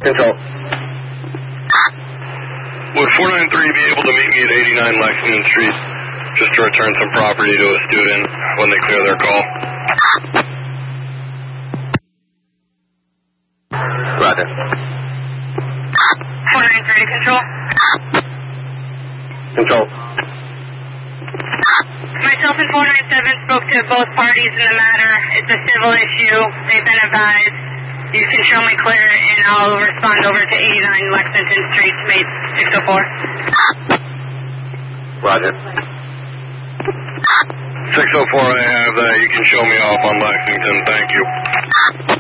Control. Would 493 be able to meet me at 89 Lexington Street just to return some property to a student when they clear their call? Roger. 493 Control. Control. Myself and 497 spoke to both parties in the matter. It's a civil issue. They've been advised. You can show me clear, and I'll respond over to 89 Lexington Street, mate 604. Roger. 604, I have that. You can show me off on Lexington. Thank you.